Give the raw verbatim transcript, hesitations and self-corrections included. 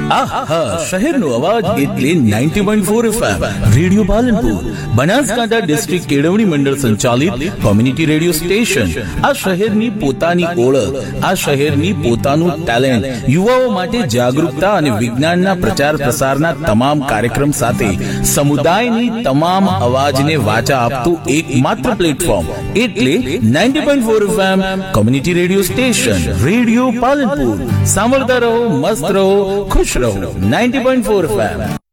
આહા, શહેરનો અવાજ એટલે ninety point four FM radio Palanpur, Banaskantha district કેળવણી મંડળ સંચાલિત કોમ્યુનિટી રેડિયો સ્ટેશન. આ શહેરની પોતાની ઓળખ, આ શહેરની પોતાનું ટેલેન્ટ, યુવાઓ માટે જાગૃતતા અને વિજ્ઞાનના પ્રચાર પ્રસારના તમામ કાર્યક્રમ સાથે સમુદાયની તમામ અવાજને વાચા આપતું એકમાત્ર પ્લેટફોર્મ એટલે ninety point four FM community radio station radio Palanpur. સાંભળતા રહો, મસ્ત રહો, ખુશ રહો. Ninety point four FM.